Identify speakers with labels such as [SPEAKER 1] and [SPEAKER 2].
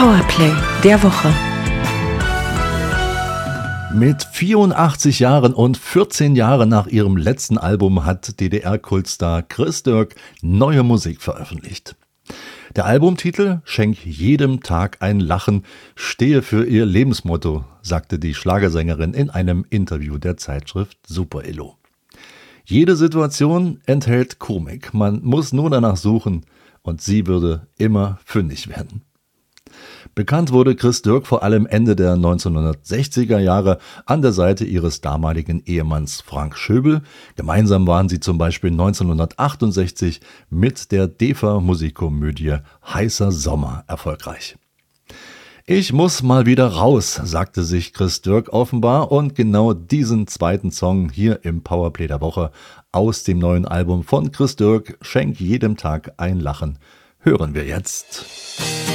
[SPEAKER 1] Powerplay der Woche.
[SPEAKER 2] Mit 84 Jahren und 14 Jahren nach ihrem letzten Album hat DDR-Kultstar Chris Dirk neue Musik veröffentlicht. Der Albumtitel »Schenk jedem Tag ein Lachen« stehe für ihr Lebensmotto, sagte die Schlagersängerin in einem Interview der Zeitschrift Super Elo. Jede Situation enthält Komik, man muss nur danach suchen und sie würde immer fündig werden. Bekannt wurde Chris Dirk vor allem Ende der 1960er Jahre an der Seite ihres damaligen Ehemanns Frank Schöbel. Gemeinsam waren sie zum Beispiel 1968 mit der DEFA-Musikkomödie »Heißer Sommer« erfolgreich. Ich muss mal wieder raus, sagte sich Chris Dirk offenbar, und genau diesen zweiten Song hier im Powerplay der Woche aus dem neuen Album von Chris Dirk, »Schenk jedem Tag ein Lachen«, hören wir jetzt.